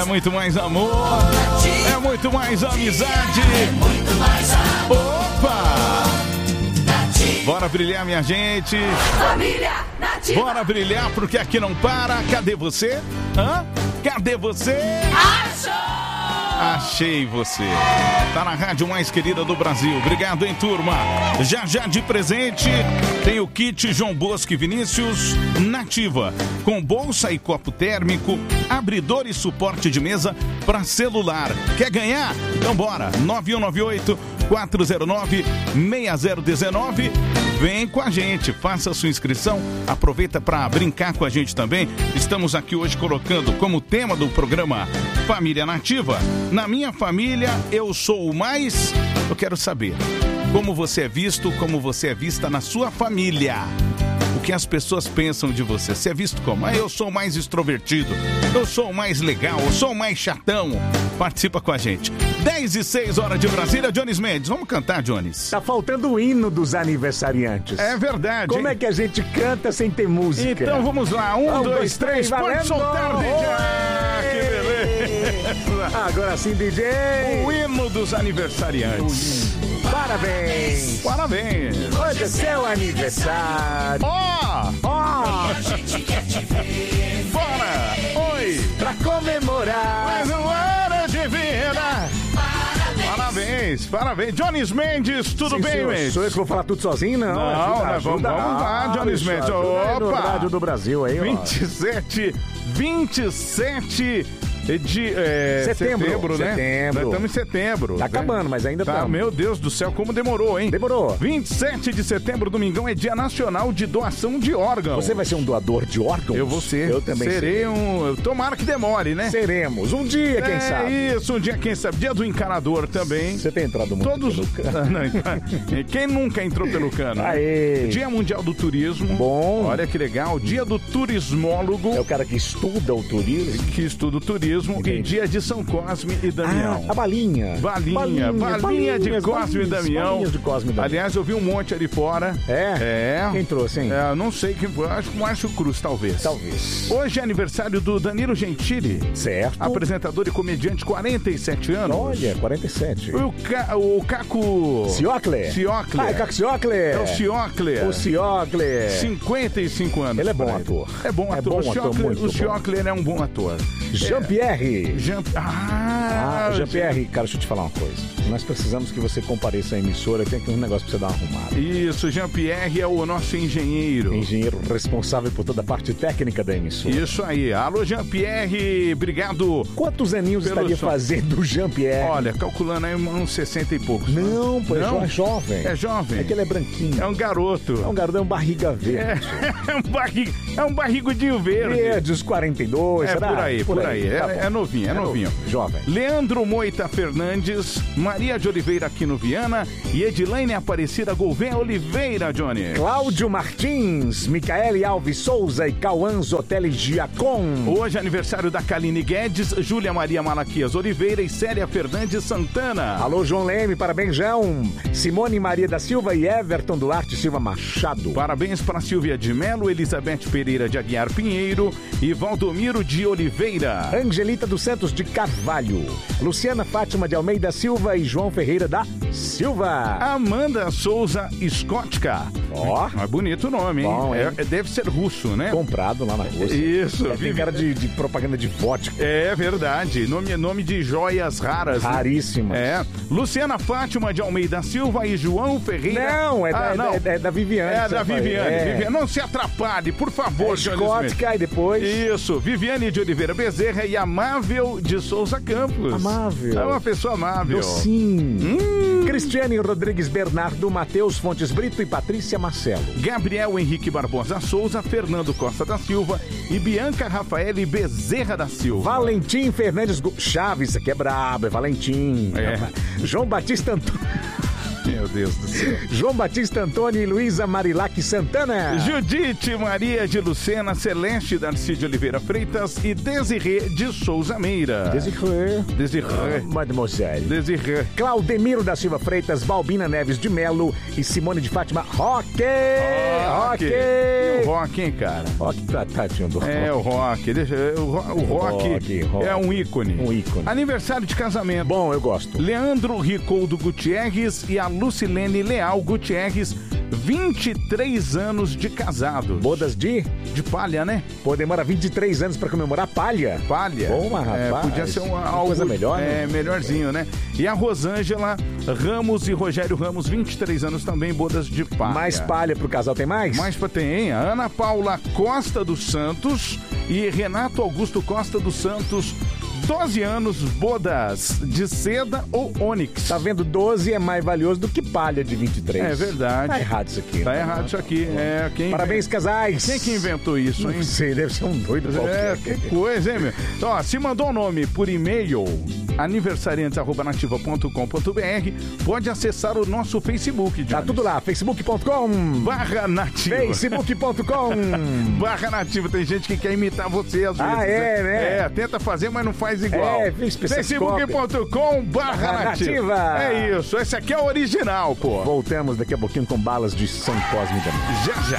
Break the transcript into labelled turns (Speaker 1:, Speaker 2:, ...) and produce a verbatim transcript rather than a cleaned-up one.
Speaker 1: É muito mais amor, é muito mais amizade. Opa! Bora brilhar, minha gente.
Speaker 2: Família Nativa.
Speaker 1: Bora brilhar, porque aqui não para. Cadê você? Hã? Cadê você?
Speaker 2: Achou!
Speaker 1: Achei você. Tá na rádio mais querida do Brasil. Obrigado, hein, turma. Já já de presente tem o kit João Bosco e Vinícius Nativa, com bolsa e copo térmico, abridor e suporte de mesa para celular. Quer ganhar? Então bora. nove um nove oito, quatro zero nove, seis zero um nove. Vem com a gente, faça a sua inscrição, aproveita para brincar com a gente também. Estamos aqui hoje colocando como tema do programa Família Nativa. Na minha família, eu sou o mais... Eu quero saber como você é visto, como você é vista na sua família. O que as pessoas pensam de você. Você é visto como? Ah, eu sou o mais extrovertido, eu sou o mais legal, eu sou o mais chatão. Participa com a gente. dez e seis horas de Brasília, Jones Mendes. Vamos cantar, Jones?
Speaker 3: Tá faltando o hino dos aniversariantes.
Speaker 1: É verdade.
Speaker 3: Como
Speaker 1: hein?
Speaker 3: é que a gente canta sem ter música?
Speaker 1: Então vamos lá. Um,
Speaker 3: um
Speaker 1: dois,
Speaker 3: dois,
Speaker 1: três,
Speaker 3: três,
Speaker 1: pode
Speaker 3: valendo!
Speaker 1: soltar, D J. Ah, que beleza.
Speaker 3: Agora sim, D J.
Speaker 1: O hino dos aniversariantes.
Speaker 3: Parabéns.
Speaker 1: Parabéns.
Speaker 3: Hoje é seu aniversário.
Speaker 1: Ó!
Speaker 3: Ó!
Speaker 1: A gente quer te ver. Bora! Oi!
Speaker 3: Pra comemorar.
Speaker 1: Mais um ano de vida. Parabéns, parabéns. Jones Mendes, tudo
Speaker 3: Sim,
Speaker 1: bem,
Speaker 3: senhor.
Speaker 1: Mendes?
Speaker 3: Sou eu que vou falar tudo sozinho? Não,
Speaker 1: Não,
Speaker 3: ajuda,
Speaker 1: nós vamos,
Speaker 3: ajuda.
Speaker 1: vamos lá, Jones
Speaker 3: Ah,
Speaker 1: Mendes.
Speaker 3: ajuda aí no
Speaker 1: Opa!
Speaker 3: rádio do Brasil aí, ó.
Speaker 1: vinte e sete, vinte e sete de é,
Speaker 3: Setembro,
Speaker 1: setembro, né?
Speaker 3: setembro.
Speaker 1: Nós estamos em setembro.
Speaker 3: Tá acabando, mas ainda
Speaker 1: tá.
Speaker 3: estamos.
Speaker 1: Meu Deus do céu, como demorou, hein?
Speaker 3: Demorou.
Speaker 1: vinte e sete de setembro, domingão, é Dia Nacional de Doação de Órgãos.
Speaker 3: Você vai ser um doador de órgãos?
Speaker 1: Eu vou ser.
Speaker 3: Eu também
Speaker 1: Serei
Speaker 3: serei.
Speaker 1: um... Tomara que demore, né?
Speaker 3: Seremos. Um dia, quem
Speaker 1: é
Speaker 3: sabe.
Speaker 1: isso, um dia, quem sabe. Dia do encanador também.
Speaker 3: Você tem entrado muito
Speaker 1: Todos...
Speaker 3: pelo cano?
Speaker 1: Não, não. Quem nunca entrou pelo cano?
Speaker 3: Aê.
Speaker 1: Dia Mundial do Turismo.
Speaker 3: Bom.
Speaker 1: Olha que legal. Dia do Turismólogo.
Speaker 3: É o cara que estuda o turismo.
Speaker 1: Que estuda o turismo.
Speaker 3: Entendi.
Speaker 1: E dia de São Cosme e Damião.
Speaker 3: Ah, a balinha.
Speaker 1: Balinha, balinha, balinha de Cosme e Damião.
Speaker 3: Balinhas de Cosme e Damião.
Speaker 1: Aliás, eu vi um monte ali fora.
Speaker 3: É?
Speaker 1: É.
Speaker 3: Quem trouxe, hein?
Speaker 1: É, eu não sei quem foi. Acho que o Márcio Cruz, talvez.
Speaker 3: Talvez.
Speaker 1: Hoje é aniversário do Danilo Gentili.
Speaker 3: Certo.
Speaker 1: Apresentador e comediante, quarenta e sete anos.
Speaker 3: Olha, quarenta e sete.
Speaker 1: O, Ca... o Caco...
Speaker 3: Ciocle.
Speaker 1: Ciocle.
Speaker 3: Ah, é Caco Ciocle.
Speaker 1: É o Ciocle.
Speaker 3: O Ciocle.
Speaker 1: cinquenta e cinco anos.
Speaker 3: Ele é bom
Speaker 1: pra
Speaker 3: ator.
Speaker 1: É bom
Speaker 3: É
Speaker 1: ator.
Speaker 3: bom
Speaker 1: o
Speaker 3: ator,
Speaker 1: Ciocle,
Speaker 3: muito
Speaker 1: o
Speaker 3: bom.
Speaker 1: Ciocle ele é um bom ator.
Speaker 3: Jean-Pierre.
Speaker 1: Jean... Ah,
Speaker 3: Ah, Jean-Pierre, cara, deixa eu te falar uma coisa. Nós precisamos que você compareça à emissora e tem aqui um negócio pra você dar uma arrumada.
Speaker 1: Isso, Jean-Pierre é o nosso engenheiro.
Speaker 3: Engenheiro responsável por toda a parte técnica da emissora.
Speaker 1: Isso aí. Alô, Jean-Pierre, obrigado.
Speaker 3: Quantos aninhos
Speaker 1: Pelo
Speaker 3: estaria
Speaker 1: som.
Speaker 3: fazendo o Jean-Pierre?
Speaker 1: Olha, calculando aí uns sessenta e poucos.
Speaker 3: Não, pô, é
Speaker 1: Não?
Speaker 3: jo- é jovem.
Speaker 1: É jovem.
Speaker 3: É que ele é branquinho.
Speaker 1: É um garoto.
Speaker 3: É um garoto, é um barriga verde.
Speaker 1: É, é um, barrig... é um barrigudinho verde.
Speaker 3: Verde, os quarenta e dois,
Speaker 1: É
Speaker 3: será?
Speaker 1: por aí, por aí. É,
Speaker 3: Tá bom.
Speaker 1: é novinho, é novinho.
Speaker 3: Jovem.
Speaker 1: Leandro Moita Fernandes, Maria de Oliveira Aquino Viana e Edilaine Aparecida Gouveia Oliveira, Johnny.
Speaker 3: Cláudio Martins, Micaele Alves Souza e Cauã Zotelli Giacom.
Speaker 1: Hoje é aniversário da Kaline Guedes, Júlia Maria Malaquias Oliveira e Célia Fernandes Santana.
Speaker 3: Alô, João Leme, parabéns, João. Simone Maria da Silva e Everton Duarte Silva Machado.
Speaker 1: Parabéns para Silvia de Melo, Elizabeth Pereira de Aguiar Pinheiro e Valdomiro de Oliveira.
Speaker 3: Angelita dos Santos de Carvalho. Luciana Fátima de Almeida Silva e João Ferreira da Silva.
Speaker 1: Amanda Souza Skotka.
Speaker 3: Ó.
Speaker 1: É bonito o nome, hein?
Speaker 3: Bom, hein?
Speaker 1: É, deve ser russo, né?
Speaker 3: Comprado lá na Rússia.
Speaker 1: Isso.
Speaker 3: É, tem
Speaker 1: vive-
Speaker 3: cara de, de propaganda de vodka.
Speaker 1: É verdade. Nome, nome de joias raras. né?
Speaker 3: Raríssimas.
Speaker 1: É. Luciana Fátima de Almeida Silva e João Ferreira.
Speaker 3: Não, é da,
Speaker 1: Ah,
Speaker 3: é
Speaker 1: não.
Speaker 3: da- é da Viviane.
Speaker 1: É
Speaker 3: que
Speaker 1: da
Speaker 3: você vai-
Speaker 1: Viviane.
Speaker 3: É.
Speaker 1: Viviane. Não se atrapalhe, por favor,
Speaker 3: É
Speaker 1: Jones Smith.
Speaker 3: Skotka e depois...
Speaker 1: Isso, Viviane de Oliveira Bezerra e Amável de Souza Campos.
Speaker 3: Amável.
Speaker 1: É uma pessoa amável.
Speaker 3: Docinho.
Speaker 1: Hum.
Speaker 3: Cristiane Rodrigues Bernardo, Matheus Fontes Brito e Patrícia Marcelo.
Speaker 1: Gabriel Henrique Barbosa Souza, Fernando Costa da Silva e Bianca Rafaele Bezerra da Silva.
Speaker 3: Valentim Fernandes Gu- Chaves, isso aqui é brabo, é Valentim.
Speaker 1: É.
Speaker 3: João Batista Antônio.
Speaker 1: Meu meu Deus do céu.
Speaker 3: João Batista Antônio e Luísa Marilac Santana.
Speaker 1: Judite Maria de Lucena, Celeste Darcy de Oliveira Freitas e Desirê de Souza Meira.
Speaker 3: Desirê.
Speaker 1: Desirê.
Speaker 3: Mademoiselle.
Speaker 1: Desirê.
Speaker 3: Claudemiro da Silva Freitas, Balbina Neves de Melo e Simone de Fátima Roque. Roque.
Speaker 1: E o Rock, hein, cara?
Speaker 3: Roque, tá, tadinho do Roque.
Speaker 1: É, o Rock. Deixa, o, ro- o Rock,
Speaker 3: Rock, Rock.
Speaker 1: é um ícone.
Speaker 3: Um ícone.
Speaker 1: Aniversário de casamento.
Speaker 3: Bom, eu gosto.
Speaker 1: Leandro Ricoldo Gutierrez e a Lucilene Leal Gutierrez, vinte e três anos de casados.
Speaker 3: Bodas de?
Speaker 1: De palha, né?
Speaker 3: Pô, demora vinte e três anos pra comemorar palha.
Speaker 1: Palha.
Speaker 3: Bom, rapaz.
Speaker 1: É, podia ser uma,
Speaker 3: Uma
Speaker 1: algo,
Speaker 3: coisa melhor, né?
Speaker 1: É, melhorzinho, né? E a Rosângela Ramos e Rogério Ramos, vinte e três anos também, bodas de palha.
Speaker 3: Mais palha pro casal, tem mais?
Speaker 1: Mais pra tem, a Ana Paula Costa dos Santos e Renato Augusto Costa dos Santos, doze anos, bodas de seda ou ônix.
Speaker 3: Tá vendo? doze é mais valioso do que palha de vinte e três.
Speaker 1: É verdade.
Speaker 3: Tá errado isso aqui.
Speaker 1: Tá
Speaker 3: né?
Speaker 1: errado isso aqui. É, quem
Speaker 3: Parabéns, casais.
Speaker 1: Quem que inventou isso, hein?
Speaker 3: Não sei, deve ser um doido
Speaker 1: É,
Speaker 3: qualquer.
Speaker 1: que coisa, hein, meu? Então, ó, se mandou o nome por e-mail, aniversariantes arroba nativa ponto com ponto b r, pode acessar o nosso Facebook,
Speaker 3: Tá
Speaker 1: Jones.
Speaker 3: tudo lá, facebook ponto com.
Speaker 1: Barra Nativa.
Speaker 3: facebook ponto com.
Speaker 1: Barra Nativa. Tem gente que quer imitar você às vezes.
Speaker 3: Ah, é, né?
Speaker 1: É, tenta fazer, mas não faz igual.
Speaker 3: É, fez
Speaker 1: facebook ponto com barra
Speaker 3: Barra
Speaker 1: Nativa.
Speaker 3: Nativa.
Speaker 1: É isso. Esse aqui é o original, pô.
Speaker 3: Voltamos daqui a pouquinho com balas de São Cosme de Minas.
Speaker 1: Já, já.